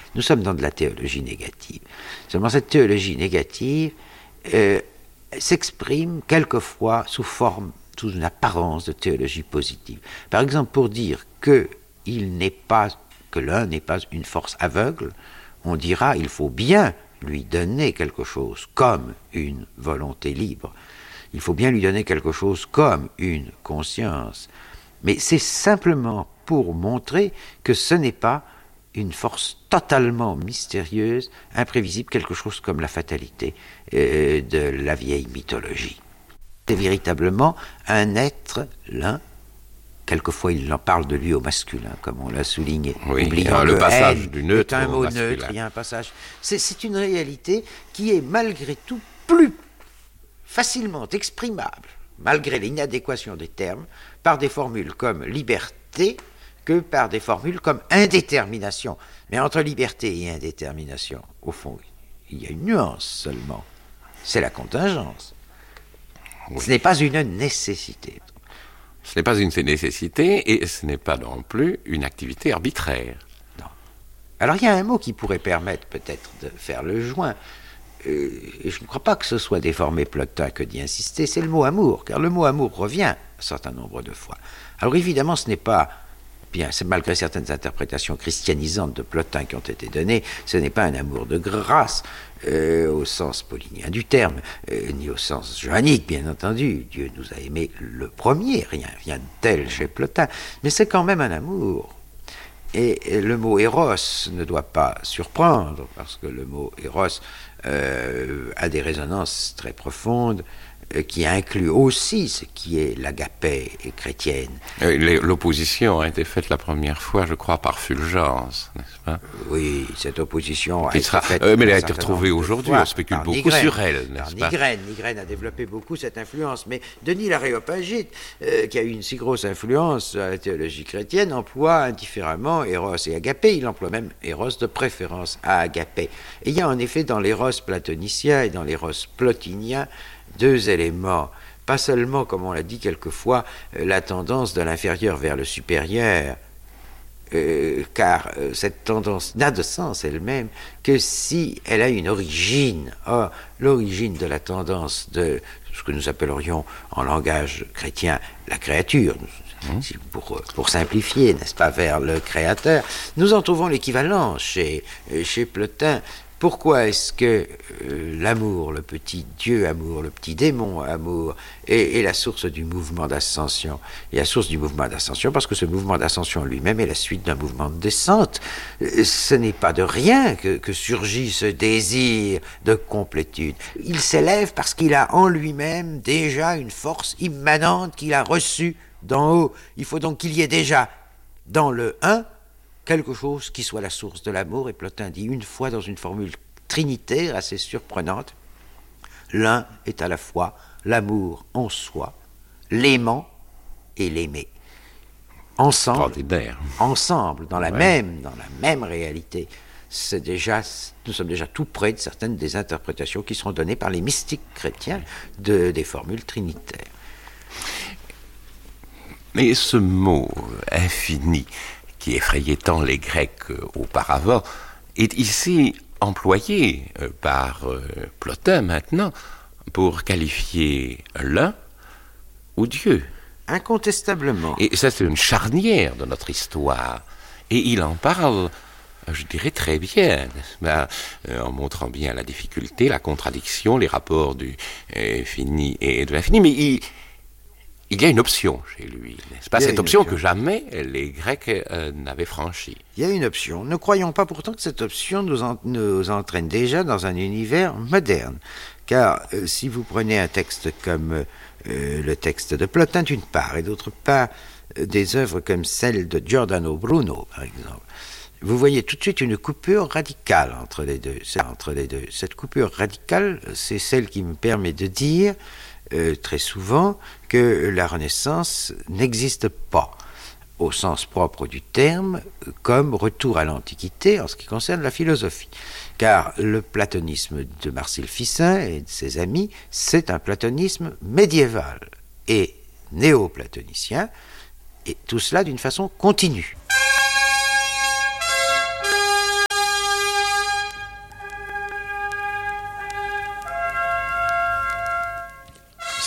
Nous sommes dans de la théologie négative. Seulement cette théologie négative s'exprime quelquefois sous une apparence de théologie positive. Par exemple, pour dire que l'un n'est pas une force aveugle, on dira il faut bien lui donner quelque chose comme une volonté libre. Il faut bien lui donner quelque chose comme une conscience. Mais c'est simplement pour montrer que ce n'est pas une force totalement mystérieuse, imprévisible, quelque chose comme la fatalité de la vieille mythologie. C'est véritablement un être, l'un. Quelquefois, il en parle de lui au masculin, comme on l'a souligné. Oui, oubliant le que passage du neutre est un mot masculin. neutre, il y a un passage. C'est une réalité qui est malgré tout plus facilement exprimable, malgré l'inadéquation des termes, par des formules comme liberté que par des formules comme indétermination. Mais entre liberté et indétermination, au fond, il y a une nuance seulement. C'est la contingence. Oui. Ce n'est pas une nécessité. Ce n'est pas une nécessité et ce n'est pas non plus une activité arbitraire. Non. Alors il y a un mot qui pourrait permettre peut-être de faire le joint. Et je ne crois pas que ce soit déformé Plotin que d'y insister, c'est le mot amour, car le mot amour revient un certain nombre de fois. Alors évidemment, ce n'est pas, bien, c'est malgré certaines interprétations christianisantes de Plotin qui ont été données, ce n'est pas un amour de grâce, au sens paulinien du terme, ni au sens johannique, bien entendu. Dieu nous a aimés le premier, rien de tel chez Plotin, mais c'est quand même un amour. Et le mot éros ne doit pas surprendre, parce que le mot éros a des résonances très profondes, qui inclut aussi ce qui est l'agapé chrétienne. L'opposition a été faite la première fois, je crois, par Fulgence, n'est-ce pas? Oui, cette opposition a été faite... mais elle a été retrouvée aujourd'hui, on spécule beaucoup sur elle, n'est-ce pas? Nigrène a développé beaucoup cette influence, mais Denis l'Aréopagite, qui a eu une si grosse influence à la théologie chrétienne, emploie indifféremment Éros et Agapé, il emploie même Éros de préférence à Agapé. Et il y a en effet dans l'Éros platonicien et dans l'Éros plotinien deux éléments, pas seulement, comme on l'a dit quelquefois, la tendance de l'inférieur vers le supérieur, car cette tendance n'a de sens elle-même que si elle a une origine. Or, l'origine de la tendance de ce que nous appellerions en langage chrétien la créature, pour simplifier, n'est-ce pas, vers le créateur, nous en trouvons l'équivalent chez Plotin. Pourquoi est-ce que l'amour, le petit Dieu amour, le petit démon amour, est la source du mouvement d'ascension? Et la source du mouvement d'ascension, parce que ce mouvement d'ascension lui-même est la suite d'un mouvement de descente. Ce n'est pas de rien que surgit ce désir de complétude. Il s'élève parce qu'il a en lui-même déjà une force immanente qu'il a reçue d'en haut. Il faut donc qu'il y ait déjà dans le un quelque chose qui soit la source de l'amour, et Plotin dit une fois dans une formule trinitaire assez surprenante, l'un est à la fois l'amour en soi, l'aimant et l'aimer. Ensemble, dans la même réalité. Nous sommes déjà tout près de certaines des interprétations qui seront données par les mystiques chrétiens des formules trinitaires. Mais ce mot infini, qui effrayait tant les Grecs auparavant, est ici employé par Plotin maintenant pour qualifier l'un ou Dieu. Incontestablement. Et ça, c'est une charnière de notre histoire. Et il en parle, je dirais, très bien, n'est-ce pas, en montrant bien la difficulté, la contradiction, les rapports du fini et de l'infini. Mais il y a une option chez lui, n'est-ce pas? Cette option que jamais les Grecs n'avaient franchie. Il y a une option. Ne croyons pas pourtant que cette option nous entraîne déjà dans un univers moderne. Car si vous prenez un texte comme le texte de Plotin d'une part, et d'autre part des œuvres comme celle de Giordano Bruno, par exemple, vous voyez tout de suite une coupure radicale entre les deux. Cette coupure radicale, c'est celle qui me permet de dire très souvent que la Renaissance n'existe pas au sens propre du terme comme retour à l'Antiquité en ce qui concerne la philosophie. Car le platonisme de Marcille Ficin et de ses amis, c'est un platonisme médiéval et néo-platonicien, et tout cela d'une façon continue.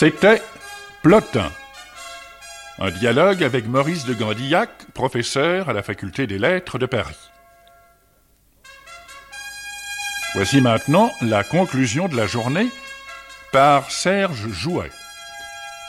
C'était Plotin. Un dialogue avec Maurice de Gandillac, professeur à la Faculté des Lettres de Paris. Voici maintenant la conclusion de la journée par Serge Jouet.